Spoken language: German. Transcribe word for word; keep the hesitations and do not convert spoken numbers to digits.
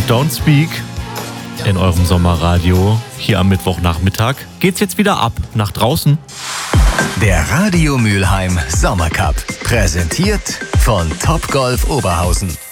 Don't Speak in eurem Sommerradio. Hier am Mittwochnachmittag geht's jetzt wieder ab nach draußen. Der Radio Mülheim Sommercup, präsentiert von Topgolf Oberhausen.